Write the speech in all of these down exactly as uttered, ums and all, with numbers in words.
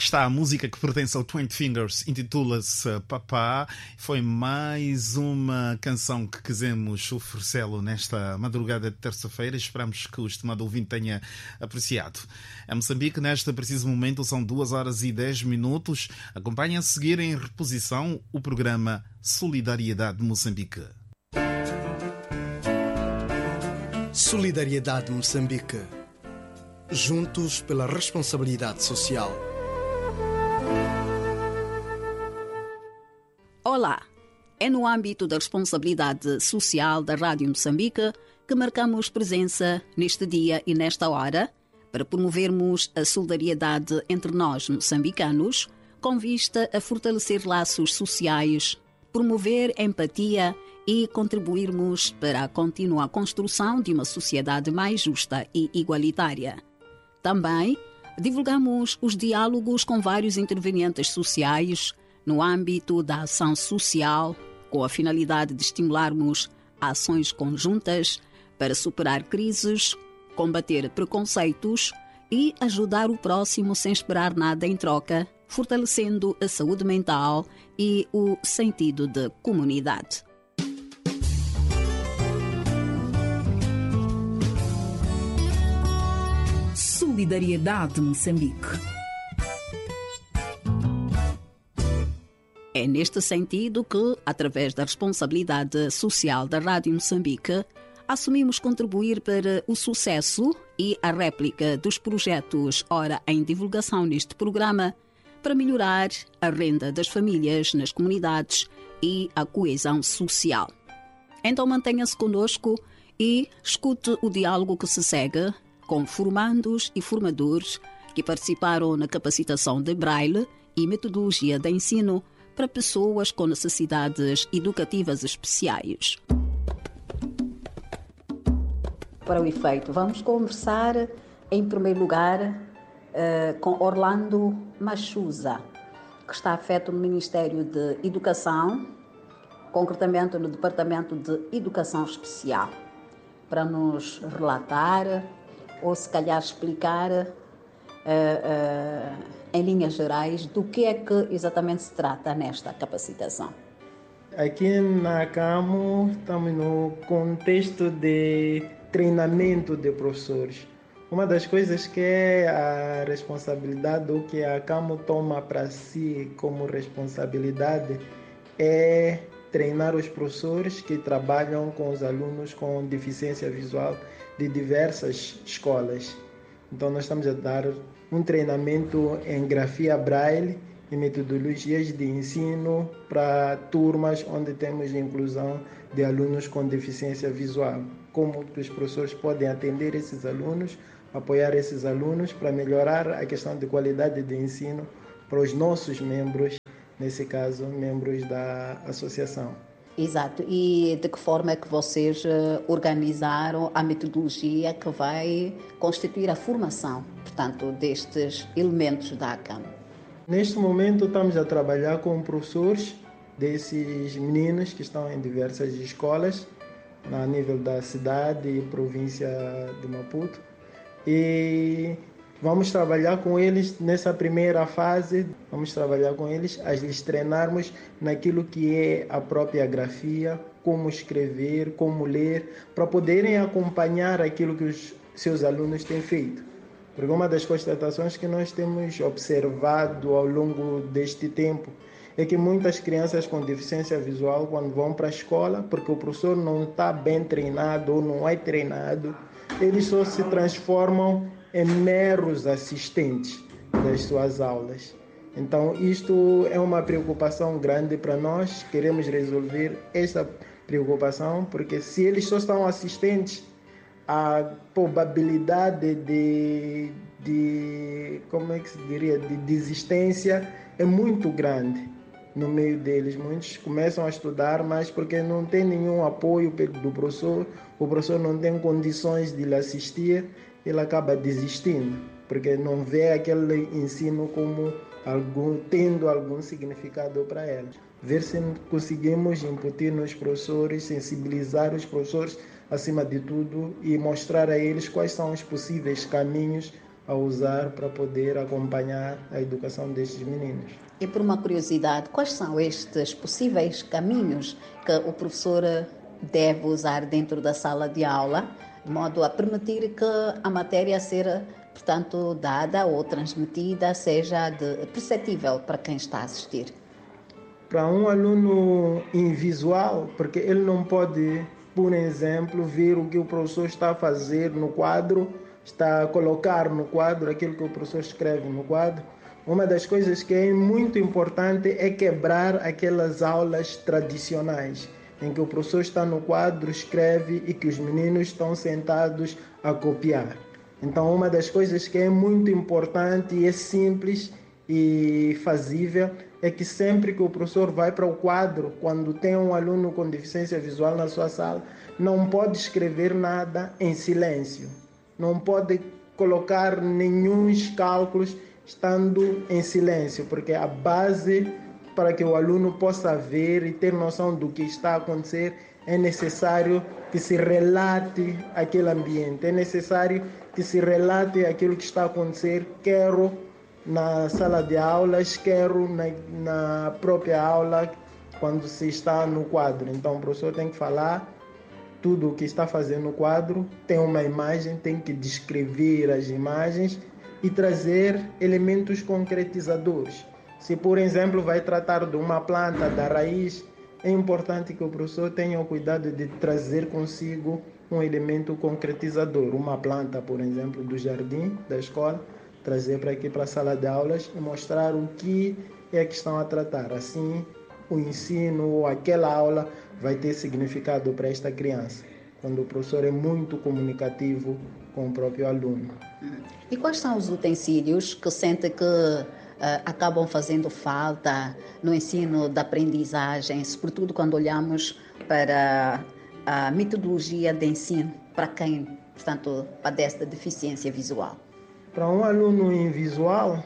está a música que pertence ao Twenty Fingers, intitula-se Papá. Foi mais uma canção que quisemos oferecê-lo nesta madrugada de terça-feira. Esperamos que o estimado ouvinte tenha apreciado. Em Moçambique, neste preciso momento, são duas horas e dez minutos. Acompanhe a seguir em reposição o programa Solidariedade Moçambique. Solidariedade Moçambique. Juntos pela responsabilidade social. Olá! É no âmbito da responsabilidade social da Rádio Moçambique que marcamos presença neste dia e nesta hora para promovermos a solidariedade entre nós moçambicanos, com vista a fortalecer laços sociais, promover empatia e contribuirmos para a contínua construção de uma sociedade mais justa e igualitária. Também divulgamos os diálogos com vários intervenientes sociais no âmbito da ação social, com a finalidade de estimularmos ações conjuntas para superar crises, combater preconceitos e ajudar o próximo sem esperar nada em troca, fortalecendo a saúde mental e o sentido de comunidade. Solidariedade Moçambique. É neste sentido que, através da responsabilidade social da Rádio Moçambique, assumimos contribuir para o sucesso e a réplica dos projetos ora em divulgação neste programa para melhorar a renda das famílias nas comunidades e a coesão social. Então mantenha-se conosco e escute o diálogo que se segue com formandos e formadores que participaram na capacitação de Braille e metodologia de ensino para pessoas com necessidades educativas especiais. Para o efeito, vamos conversar, em primeiro lugar, uh, com Orlando Machuza, que está afeto no Ministério de Educação, concretamente no Departamento de Educação Especial, para nos relatar ou se calhar explicar uh, uh, em linhas gerais do que é que exatamente se trata nesta capacitação. Aqui na CAMO estamos no contexto de treinamento de professores. Uma das coisas que é a responsabilidade, ou que a CAMO toma para si como responsabilidade, é treinar os professores que trabalham com os alunos com deficiência visual de diversas escolas. Então nós estamos a dar um treinamento em grafia Braille e metodologias de ensino para turmas onde temos inclusão de alunos com deficiência visual. Como os professores podem atender esses alunos, apoiar esses alunos para melhorar a questão de qualidade de ensino para os nossos membros, nesse caso, membros da associação. Exato. E de que forma é que vocês organizaram a metodologia que vai constituir a formação, portanto, destes elementos da ACAM? Neste momento estamos a trabalhar com professores desses meninos que estão em diversas escolas, a nível da cidade e província de Maputo. E vamos trabalhar com eles nessa primeira fase, vamos trabalhar com eles a lhes treinarmos naquilo que é a própria grafia, como escrever, como ler, para poderem acompanhar aquilo que os seus alunos têm feito. Porque uma das constatações que nós temos observado ao longo deste tempo é que muitas crianças com deficiência visual, quando vão para a escola, porque o professor não está bem treinado ou não é treinado, eles só se transformam em meros assistentes das suas aulas. Então, isto é uma preocupação grande para nós. Queremos resolver essa preocupação, porque se eles só são assistentes, a probabilidade de, de como é que se diria, de desistência é muito grande no meio deles. Muitos começam a estudar, mas porque não tem nenhum apoio do professor, o professor não tem condições de lhe assistir, ele acaba desistindo, porque não vê aquele ensino como algum, tendo algum significado para eles. Ver se conseguimos incutir nos professores, sensibilizar os professores acima de tudo e mostrar a eles quais são os possíveis caminhos a usar para poder acompanhar a educação destes meninos. E por uma curiosidade, quais são estes possíveis caminhos que o professor deve usar dentro da sala de aula, de modo a permitir que a matéria seja, portanto, dada ou transmitida, seja de, perceptível para quem está a assistir? Para um aluno invisual, porque ele não pode, por exemplo, ver o que o professor está a fazer no quadro, está a colocar no quadro aquilo que o professor escreve no quadro. Uma das coisas que é muito importante é quebrar aquelas aulas tradicionais, em que o professor está no quadro, escreve e que os meninos estão sentados a copiar. Então, uma das coisas que é muito importante e é simples e fazível é que sempre que o professor vai para o quadro, quando tem um aluno com deficiência visual na sua sala, não pode escrever nada em silêncio. Não pode colocar nenhum cálculos estando em silêncio, porque a base para que o aluno possa ver e ter noção do que está a acontecer é necessário que se relate aquele ambiente, é necessário que se relate aquilo que está a acontecer, quero na sala de aulas, quero na, na própria aula, quando se está no quadro. Então o professor tem que falar tudo o que está fazendo no quadro, tem uma imagem, tem que descrever as imagens e trazer elementos concretizadores. Se, por exemplo, vai tratar de uma planta, da raiz, é importante que o professor tenha o cuidado de trazer consigo um elemento concretizador. Uma planta, por exemplo, do jardim, da escola, trazer para aqui para a sala de aulas e mostrar o que é que estão a tratar. Assim, o ensino ou aquela aula vai ter significado para esta criança, quando o professor é muito comunicativo com o próprio aluno. E quais são os utensílios que sente que uh, acabam fazendo falta no ensino da aprendizagem, sobretudo quando olhamos para a metodologia de ensino para quem, portanto, padece de deficiência visual? Para um aluno invisual,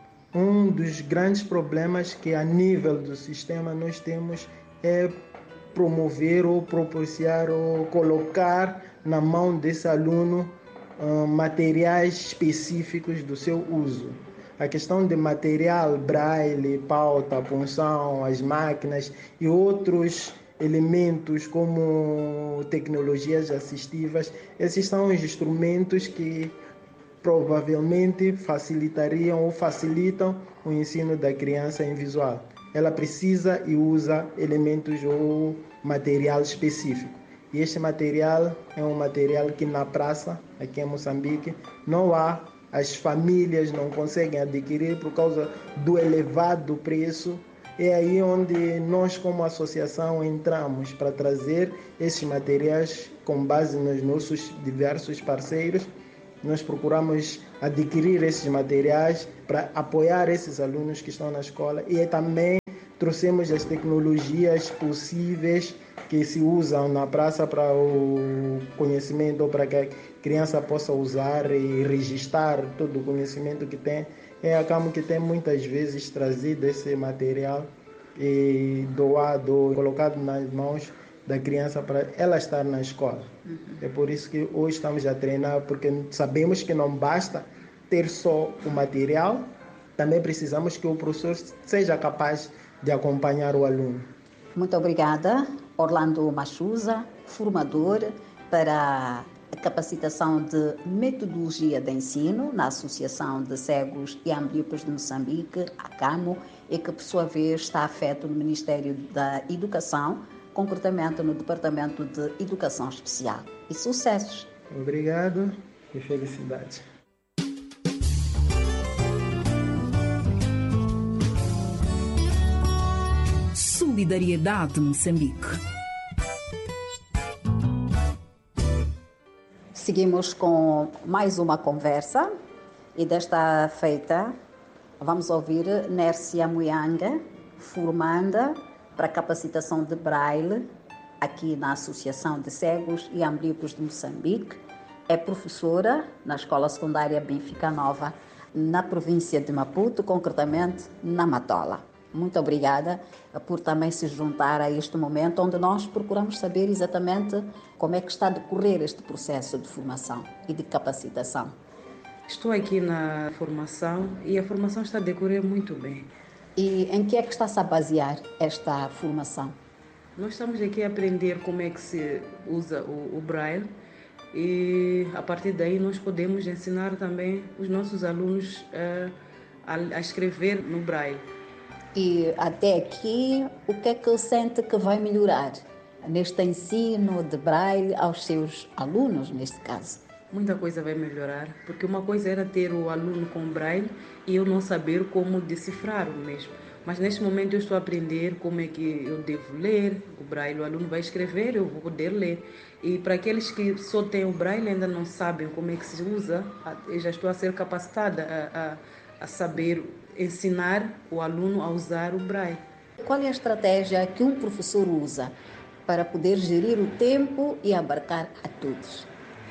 um dos grandes problemas que a nível do sistema nós temos é promover ou propiciar ou colocar na mão desse aluno uh, materiais específicos do seu uso. A questão de material, braille, pauta, punção, as máquinas e outros elementos como tecnologias assistivas, esses são os instrumentos que provavelmente facilitariam ou facilitam o ensino da criança invisual. Ela precisa e usa elementos ou material específico. E este material é um material que na praça, aqui em Moçambique, não há, as famílias não conseguem adquirir por causa do elevado preço. É aí onde nós, como associação, entramos para trazer esses materiais com base nos nossos diversos parceiros. Nós procuramos adquirir esses materiais para apoiar esses alunos que estão na escola e também trouxemos as tecnologias possíveis que se usam na praça para o conhecimento, ou para que a criança possa usar e registrar todo o conhecimento que tem. É a Camo que tem muitas vezes trazido esse material e doado, colocado nas mãos da criança para ela estar na escola. Uhum. É por isso que hoje estamos a treinar, porque sabemos que não basta ter só o material, também precisamos que o professor seja capaz de acompanhar o aluno. Muito obrigada, Orlando Machuza, formador para a capacitação de metodologia de ensino na Associação de Cegos e Ambliopes de Moçambique, a Camo, e que por sua vez está afeto no Ministério da Educação, concretamente no Departamento de Educação Especial. E sucessos! Obrigado e felicidades. Solidariedade Moçambique. Seguimos com mais uma conversa e desta feita vamos ouvir Nércia Muyanga, formanda para capacitação de Braille aqui na Associação de Cegos e Ambliopes de Moçambique. É professora na Escola Secundária Benfica Nova, na província de Maputo, concretamente na Matola. Muito obrigada por também se juntar a este momento onde nós procuramos saber exatamente como é que está a decorrer este processo de formação e de capacitação. Estou aqui na formação e a formação está a decorrer muito bem. E em que é que está-se a basear esta formação? Nós estamos aqui a aprender como é que se usa o, o Braille e a partir daí nós podemos ensinar também os nossos alunos uh, a, a escrever no Braille. E até aqui, o que é que sente que vai melhorar neste ensino de Braille aos seus alunos, neste caso? Muita coisa vai melhorar, porque uma coisa era ter o aluno com Braille e eu não saber como decifrar o mesmo. Mas neste momento eu estou a aprender como é que eu devo ler o Braille. O aluno vai escrever, eu vou poder ler. E para aqueles que só têm o Braille e ainda não sabem como é que se usa, eu já estou a ser capacitada a, a, a saber ensinar o aluno a usar o Braille. Qual é a estratégia que um professor usa para poder gerir o tempo e abarcar a todos?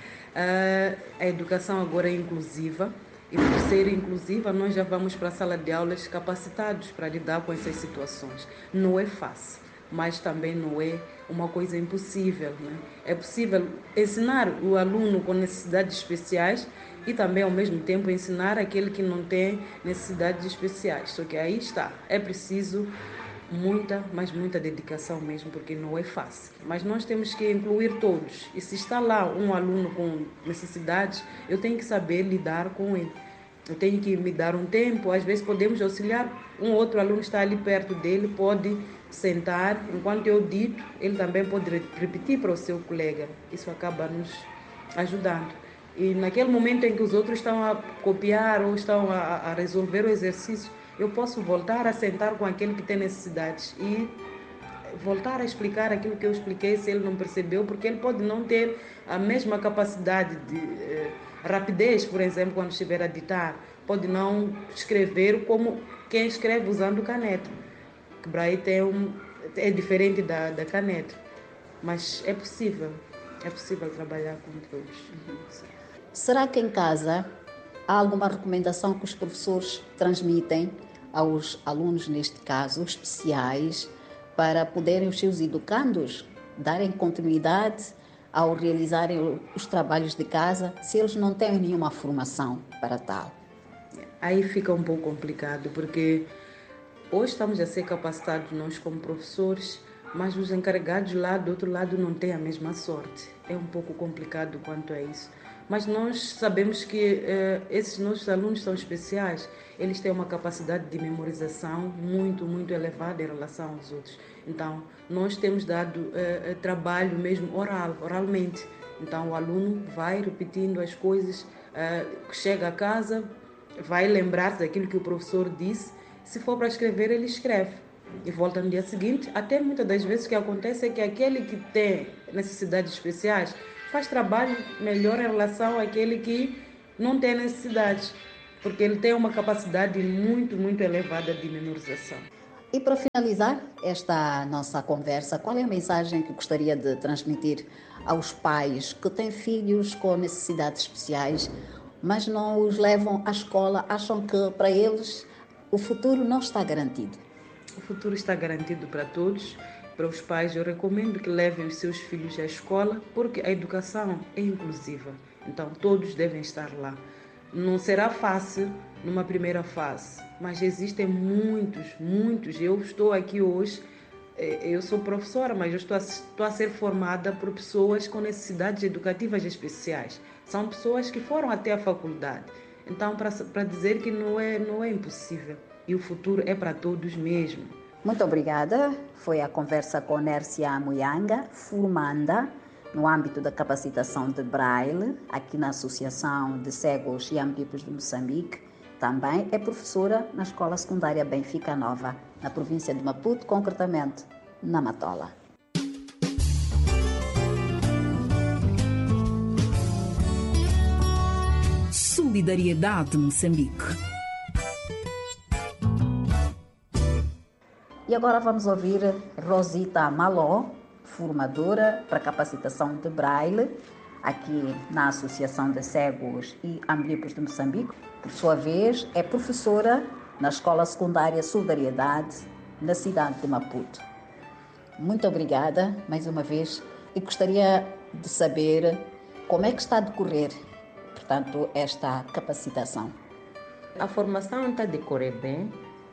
Uh, a educação agora é inclusiva. E por ser inclusiva, nós já vamos para a sala de aulas capacitados para lidar com essas situações. Não é fácil, mas também não é uma coisa impossível, né? É possível ensinar o aluno com necessidades especiais e também, ao mesmo tempo, ensinar aquele que não tem necessidades especiais. Só que aí está, é preciso muita, mas muita dedicação mesmo, porque não é fácil. Mas nós temos que incluir todos. E se está lá um aluno com necessidades, eu tenho que saber lidar com ele. Eu tenho que me dar um tempo, às vezes podemos auxiliar, um outro aluno está ali perto dele, pode sentar, enquanto eu dito, ele também pode repetir para o seu colega. Isso acaba nos ajudando. E naquele momento em que os outros estão a copiar ou estão a, a resolver o exercício, eu posso voltar a sentar com aquele que tem necessidades e voltar a explicar aquilo que eu expliquei se ele não percebeu, porque ele pode não ter a mesma capacidade de eh, rapidez, por exemplo, quando estiver a ditar, pode não escrever como quem escreve usando caneta. O Braille tem um, é diferente da, da caneta, mas é possível, é possível trabalhar com todos. Será que em casa há alguma recomendação que os professores transmitem aos alunos, neste caso, especiais, para poderem os seus educandos darem continuidade ao realizarem os trabalhos de casa, se eles não têm nenhuma formação para tal? Aí fica um pouco complicado, porque hoje estamos a ser capacitados nós como professores, mas os encarregados lá do outro lado não têm a mesma sorte. É um pouco complicado quanto a isso. Mas nós sabemos que eh, esses nossos alunos são especiais. Eles têm uma capacidade de memorização muito, muito elevada em relação aos outros. Então, nós temos dado eh, trabalho mesmo oral, oralmente. Então, o aluno vai repetindo as coisas, eh, chega a casa, vai lembrar daquilo que o professor disse. Se for para escrever, ele escreve. E volta no dia seguinte. Até muitas das vezes o que acontece é que aquele que tem necessidades especiais faz trabalho melhor em relação àquele que não tem necessidades, porque ele tem uma capacidade muito, muito elevada de memorização. E para finalizar esta nossa conversa, qual é a mensagem que gostaria de transmitir aos pais que têm filhos com necessidades especiais, mas não os levam à escola, acham que para eles o futuro não está garantido? O futuro está garantido para todos. Para os pais, eu recomendo que levem os seus filhos à escola, porque a educação é inclusiva. Então, todos devem estar lá. Não será fácil numa primeira fase, mas existem muitos, muitos. Eu estou aqui hoje, eu sou professora, mas eu estou a, estou a ser formada por pessoas com necessidades educativas especiais. São pessoas que foram até a faculdade. Então, para, para dizer que não é, não é impossível. E o futuro é para todos mesmo. Muito obrigada. Foi a conversa com Nércia Muyanga, formanda no âmbito da capacitação de Braille, aqui na Associação de Cegos e Ambíplos de Moçambique. Também é professora na Escola Secundária Benfica Nova, na província de Maputo, concretamente na Matola. Solidariedade Moçambique. E agora vamos ouvir Rosita Maló, formadora para capacitação de Braille, aqui na Associação de Cegos e Ambíplos de Moçambique. Por sua vez, é professora na Escola Secundária Solidariedade, na cidade de Maputo. Muito obrigada, mais uma vez, e gostaria de saber como é que está a decorrer portanto, esta capacitação? A formação está a decorrer bem.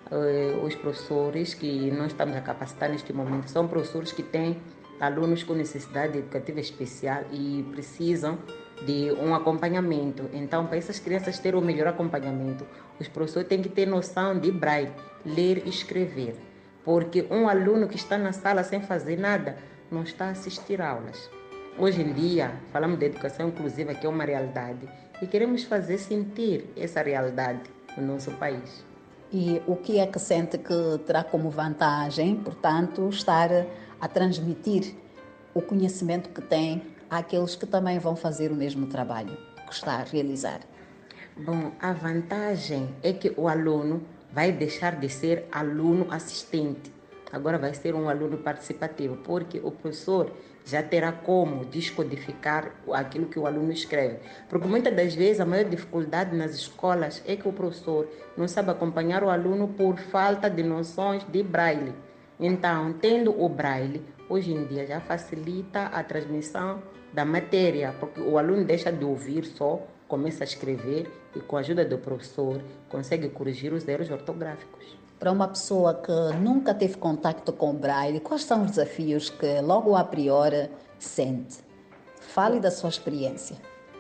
Uh, os professores que nós estamos a capacitar neste momento são professores que têm alunos com necessidade educativa especial e precisam de um acompanhamento. Então, para essas crianças terem o melhor acompanhamento, os professores têm que ter noção de braille, ler e escrever. Porque um aluno que está na sala sem fazer nada não está a assistir aulas. Hoje em dia, falamos de educação inclusiva, que é uma realidade, e queremos fazer sentir essa realidade no nosso país. E o que é que sente que terá como vantagem, portanto, estar a transmitir o conhecimento que tem àqueles que também vão fazer o mesmo trabalho que está a realizar? Bom, a vantagem é que o aluno vai deixar de ser aluno assistente. Agora vai ser um aluno participativo, porque o professor já terá como descodificar aquilo que o aluno escreve. Porque muitas das vezes a maior dificuldade nas escolas é que o professor não sabe acompanhar o aluno por falta de noções de braille. Então, tendo o braille, hoje em dia já facilita a transmissão da matéria, porque o aluno deixa de ouvir só, começa a escrever e com a ajuda do professor consegue corrigir os erros ortográficos. Para uma pessoa que nunca teve contacto com o braille, quais são os desafios que logo a priori sente? Fale da sua experiência.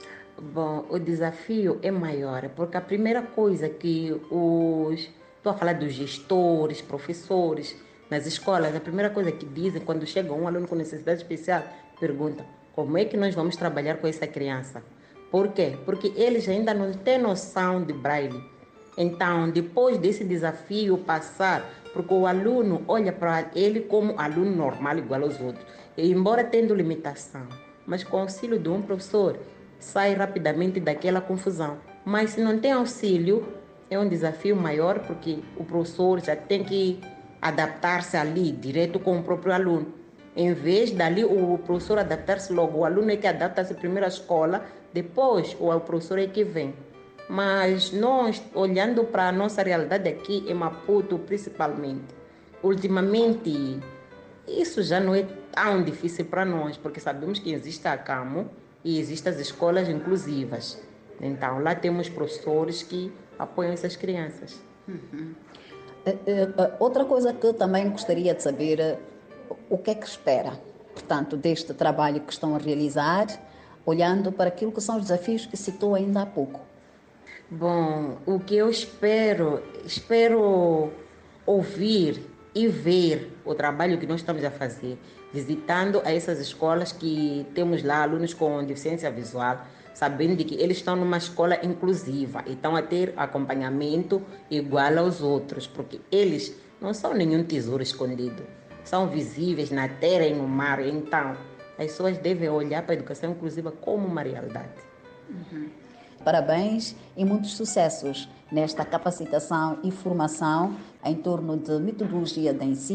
Bom, o desafio é maior, porque a primeira coisa que os... Estou a falar dos gestores, professores, nas escolas, a primeira coisa que dizem quando chega um aluno com necessidade especial, perguntam como é que nós vamos trabalhar com essa criança? Por quê? Porque eles ainda não têm noção de braille. Então, depois desse desafio passar, porque o aluno olha para ele como aluno normal, igual aos outros, e embora tendo limitação, mas com o auxílio de um professor, sai rapidamente daquela confusão. Mas se não tem auxílio, é um desafio maior, porque o professor já tem que adaptar-se ali, direto com o próprio aluno. Em vez dali o professor adaptar-se logo, o aluno é que adapta-se primeiro à escola, depois o professor é que vem. Mas nós, olhando para a nossa realidade aqui em Maputo, principalmente, ultimamente, isso já não é tão difícil para nós, porque sabemos que existe a CAMO e existem as escolas inclusivas. Então, lá temos professores que apoiam essas crianças. Uhum. Outra coisa que eu também gostaria de saber, o que é que espera, portanto, deste trabalho que estão a realizar, olhando para aquilo que são os desafios que citou ainda há pouco? Bom, o que eu espero, espero ouvir e ver o trabalho que nós estamos a fazer, visitando a essas escolas que temos lá alunos com deficiência visual, sabendo de que eles estão numa escola inclusiva e estão a ter acompanhamento igual aos outros, porque eles não são nenhum tesouro escondido, são visíveis na terra e no mar. Então, as pessoas devem olhar para a educação inclusiva como uma realidade. Uhum. Parabéns e muitos sucessos nesta capacitação e formação em torno de metodologia de ensino.